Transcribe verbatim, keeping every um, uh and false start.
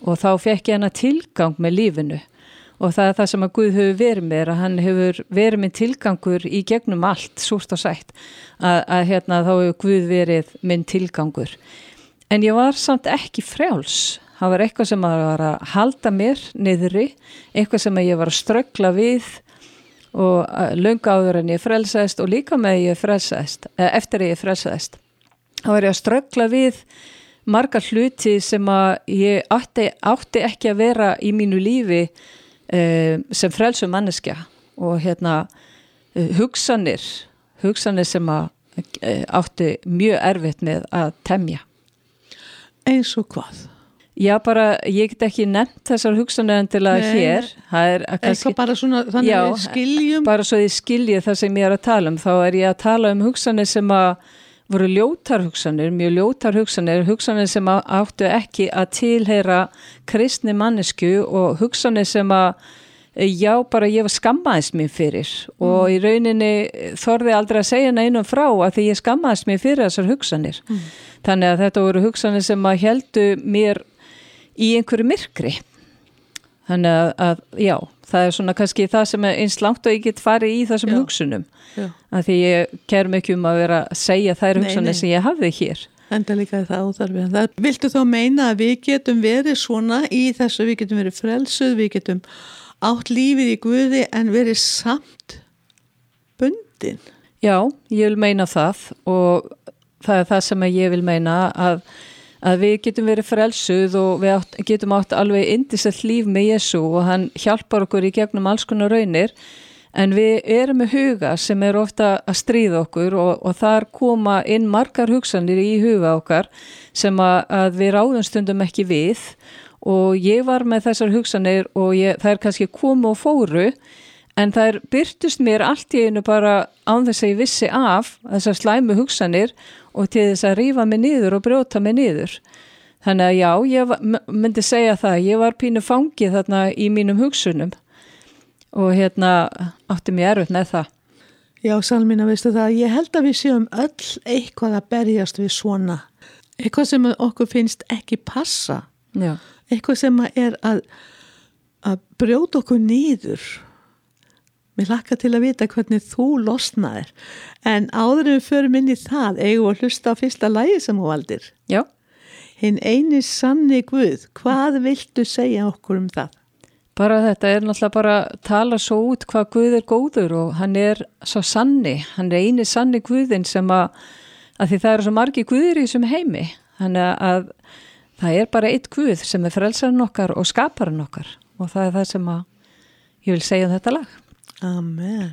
og þá fekk ég hana tilgang með lífinu og það er það sem að Guð hefur verið mér, að hann hefur verið minn tilgangur í gegnum allt, súrt og sætt, að, að hérna þá hefur Guð verið minn tilgangur. En ég var samt ekki frjáls. Það var eitthvað sem að var að halda mér niðri, eitthvað sem að ég var að ströggla við og löngu áður en ég frelsaðist og líka með ég frelsaðist, eftir að ég frelsaðist. Þá var ég að ströggla við margar hluti sem að ég átti, átti ekki að vera í mínu lífi eh, sem frelsum manneskja og hérna eh, hugsanir, hugsanir sem að eh, átti mjög erfitt með að temja. Eins og hvað? Já, bara, ég get ekki nefnt þessar hugsanir endilega Nei, hér. Það er að kannski, eitthvað bara svona, þannig já, við skiljum. bara svo ég skilji það sem ég er að tala um, þá er ég að tala um hugsanir sem að voru ljótar hugsanir, mjög ljótar hugsanir, hugsanir sem að áttu ekki að tilheyra kristni mannesku og hugsanir sem að, já, bara ég var skammaðist mér fyrir mm. og í rauninni þorði aldrei að segja neinum frá að því ég skammaðist mér fyrir þessar hugsanir. Mm. Þannig að þetta voru hugsanir sem að héldu mér í einhverju myrkri. Þannig að, að, já, það er svona kannski það sem er eins langt og ég get farið í þessum já. hugsunum. Já. Að því ég ker mikið um að vera að segja þær hugsanir sem ég hafði hér. Enda líka það óþarfi. Það, viltu þá meina að við getum verið svona í þessu, við getum verið frelsuð, við getum átt lífið í Guði en verið samt bundin? Já, ég vil meina það og það er það sem ég vil meina að að við getum verið frelsuð og við átt, getum átt alveg indislegt líf með Jesú og hann hjálpar okkur í gegnum alls konar raunir en við erum með huga sem er ofta að stríða okkur og, og þar koma inn margar hugsanir í huga okkar sem að, að við ráðum stundum ekki við og ég var með þessar hugsanir og ég, það er kannski komu og fóru en það er byrtust mér allt í einu bara án þess að ég vissi af þessar slæmu hugsanir og til þess að rífa mig niður og brjóta mig niður. Þannig að já, ég var, myndi segja það, ég var pínu fangið þarna í mínum hugsunum og hérna átti mér erfitt með það. Já, Salmína, veistu það, ég held að við séum öll eitthvað að berjast við svona. Eitthvað sem okkur finnst ekki passa. Já. Eitthvað sem er að, að brjóta okkur niður. Mér hlakka til að vita hvernig þú losnaðir. En áður en við förum inn í það, eigum að hlusta á fyrsta lagi sem þú valdir. Já. Hinn eini sanni Guð, hvað viltu segja okkur um það? Bara þetta er náttúrulega bara að tala svo út hvað Guð er góður og hann er svo sanni. Hann er eini sanni Guðin sem að, að því það eru svo margi Guðir í þessum heimi. Þannig að það er bara eitt Guð sem er frelsarinn okkar og skaparinn okkar. Og það er það sem að ég vil segja um þetta lag. Amen.